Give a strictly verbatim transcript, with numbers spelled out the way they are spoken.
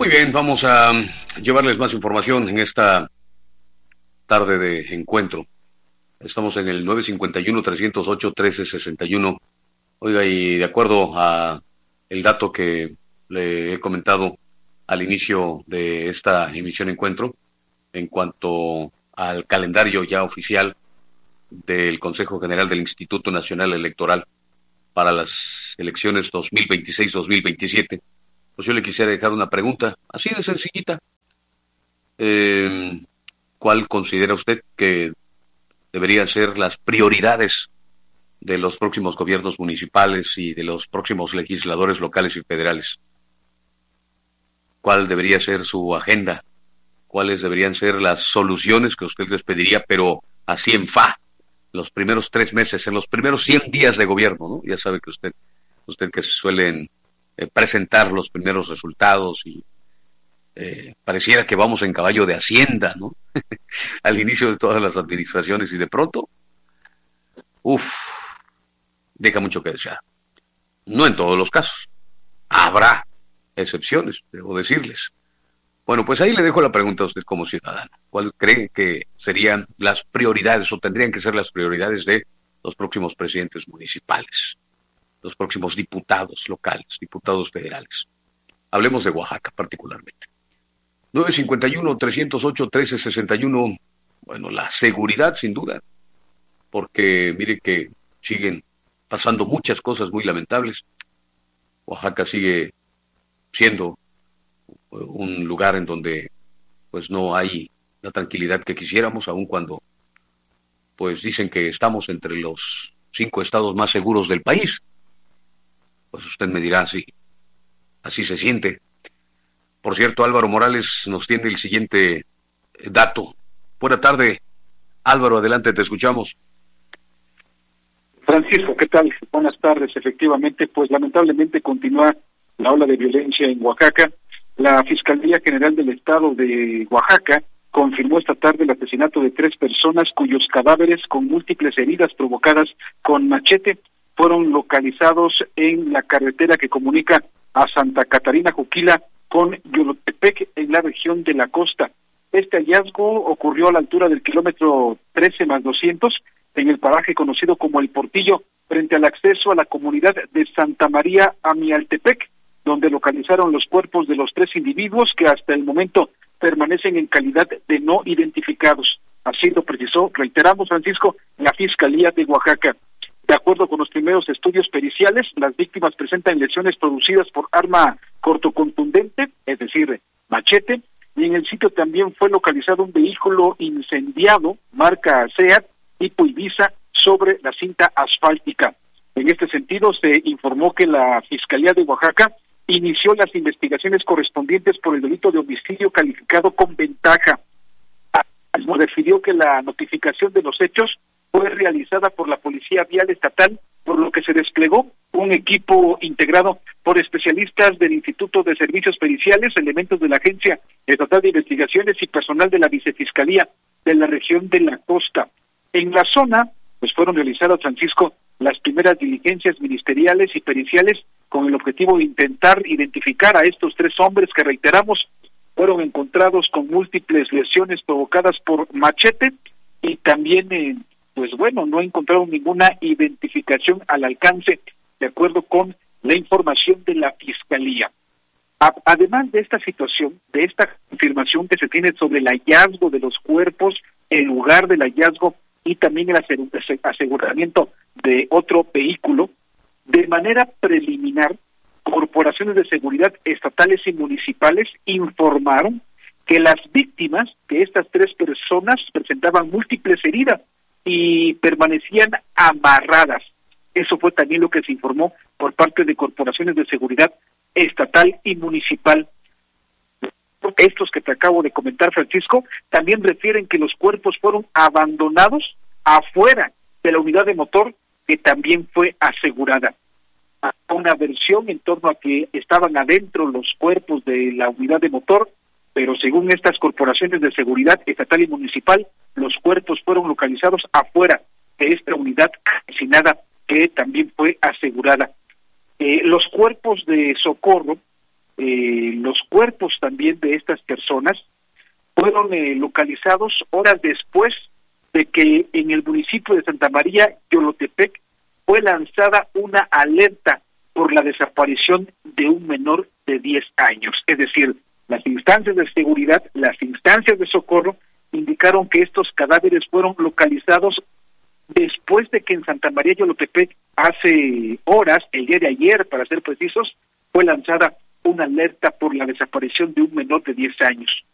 Muy bien, vamos a llevarles más información en esta tarde de encuentro. Estamos en el nueve cinco uno, tres cero ocho, uno tres seis uno. Oiga, y de acuerdo a el dato que le he comentado al inicio de esta emisión encuentro, en cuanto al calendario ya oficial del Consejo General del Instituto Nacional Electoral para las elecciones dos mil veintiséis dos mil veintisiete, pues yo le quisiera dejar una pregunta, así de sencillita. Eh, ¿Cuál considera usted que deberían ser las prioridades de los próximos gobiernos municipales y de los próximos legisladores locales y federales? ¿Cuál debería ser su agenda? ¿Cuáles deberían ser las soluciones que usted les pediría, pero así en fa, los primeros tres meses, en los primeros cien días de gobierno, ¿no? Ya sabe que usted, usted que suelen eh, presentar los primeros resultados y eh, pareciera que vamos en caballo de Hacienda, ¿no? Al inicio de todas las administraciones y de pronto, uff, deja mucho que desear. No en todos los casos. Habrá excepciones, debo decirles. Bueno, pues ahí le dejo la pregunta a usted como ciudadano. ¿Cuál cree que serían las prioridades o tendrían que ser las prioridades de los próximos presidentes municipales, los próximos diputados locales, diputados federales? Hablemos de Oaxaca particularmente. nueve cinco uno, tres cero ocho, uno tres seis uno. Bueno, la seguridad sin duda, porque mire que siguen pasando muchas cosas muy lamentables. Oaxaca sigue siendo un lugar en donde pues no hay la tranquilidad que quisiéramos, aun cuando pues dicen que estamos entre los cinco estados más seguros del país. Pues usted me dirá si así se siente. Por cierto, Álvaro Morales nos tiene el siguiente dato. Buena tarde, Álvaro, adelante, te escuchamos. Francisco, ¿qué tal? Buenas tardes. Efectivamente, pues lamentablemente continúa la ola de violencia en Oaxaca. La Fiscalía General del Estado de Oaxaca confirmó esta tarde el asesinato de tres personas cuyos cadáveres con múltiples heridas provocadas con machete fueron localizados en la carretera que comunica a Santa Catarina Juquila con Yolotepec en la región de la costa. Este hallazgo ocurrió a la altura del kilómetro trece más doscientos en el paraje conocido como El Portillo, frente al acceso a la comunidad de Santa María Amialtepec, donde localizaron los cuerpos de los tres individuos que hasta el momento permanecen en calidad de no identificados. Así lo precisó, reiteramos, Francisco, la Fiscalía de Oaxaca. De acuerdo con los primeros estudios periciales, las víctimas presentan lesiones producidas por arma cortocontundente, es decir, machete, y en el sitio también fue localizado un vehículo incendiado, marca SEAT, tipo Ibiza, sobre la cinta asfáltica. En este sentido, se informó que la Fiscalía de Oaxaca inició las investigaciones correspondientes por el delito de homicidio calificado con ventaja. Asimismo, refirió que la notificación de los hechos fue realizada por la Policía Vial Estatal, por lo que se desplegó un equipo integrado por especialistas del Instituto de Servicios Periciales, elementos de la Agencia Estatal de Investigaciones y personal de la Vicefiscalía de la región de la costa. En la zona, pues fueron realizadas, Francisco, las primeras diligencias ministeriales y periciales con el objetivo de intentar identificar a estos tres hombres que, reiteramos, fueron encontrados con múltiples lesiones provocadas por machete y también, eh, pues bueno, no encontraron ninguna identificación al alcance, de acuerdo con la información de la Fiscalía. A- además de esta situación, de esta confirmación que se tiene sobre el hallazgo de los cuerpos, el lugar del hallazgo y también el aseguramiento de otro vehículo, de manera preliminar, corporaciones de seguridad estatales y municipales informaron que las víctimas, que estas tres personas presentaban múltiples heridas y permanecían amarradas. Eso fue también lo que se informó por parte de corporaciones de seguridad estatal y municipal. Estos que te acabo de comentar, Francisco, también refieren que los cuerpos fueron abandonados afuera de la unidad de motor, que también fue asegurada. Una versión en torno a que estaban adentro los cuerpos de la unidad de motor, pero según estas corporaciones de seguridad estatal y municipal, los cuerpos fueron localizados afuera de esta unidad asesinada, que también fue asegurada. Eh, los cuerpos de socorro eh, los cuerpos también de estas personas fueron eh, localizados horas después de que en el municipio de Santa María, Yolotepec, fue lanzada una alerta por la desaparición de un menor de diez años. Es decir, las instancias de seguridad, las instancias de socorro, indicaron que estos cadáveres fueron localizados después de que en Santa María Yolotepec, hace horas, el día de ayer, para ser precisos, fue lanzada una alerta por la desaparición de un menor de diez años.